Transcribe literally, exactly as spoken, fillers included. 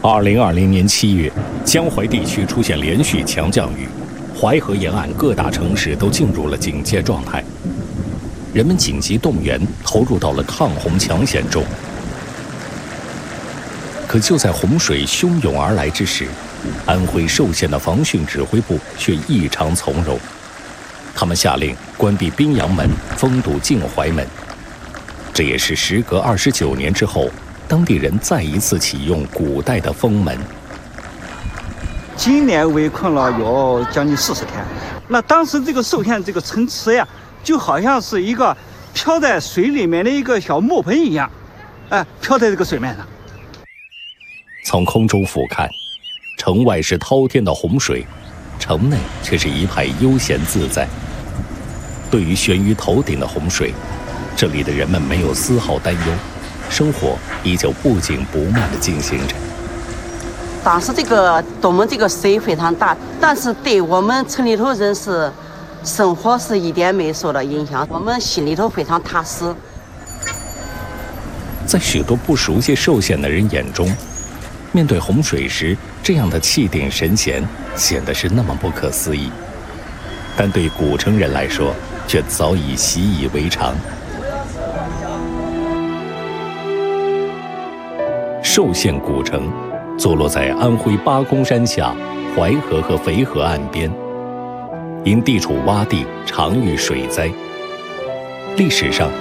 二零二零年七月，江淮地区出现连续强降雨，淮河沿岸各大城市都进入了警戒状态，人们紧急动员，投入到了抗洪抢险中。可就在洪水汹涌而来之时，安徽寿县的防汛指挥部却异常从容，他们下令关闭宾阳门，封堵晋淮门。这也是时隔二十九年之后，当地人再一次启用古代的封门。 今年围困了有将近四十天，那当时这个寿县这个城池呀，就好像是一个漂在水里面的一个小木盆一样，哎，漂在这个水面上。 从空中俯瞰，城外是滔天的洪水，城内却是一派悠闲自在。对于悬于头顶的洪水，这里的人们没有丝毫担忧，生活依旧不紧不慢地进行着。 当时这个东门这个水非常大，但是对我们城里头人是生活是一点没受到影响，我们心里头非常踏实。 在许多不熟悉寿县的人眼中，面对洪水时，这样的气定神闲显得是那么不可思议，但对古城人来说，却早已习以为常。寿县古城坐落在安徽八公山下淮河和淝河岸边，因地处洼地，常遇水灾。历史上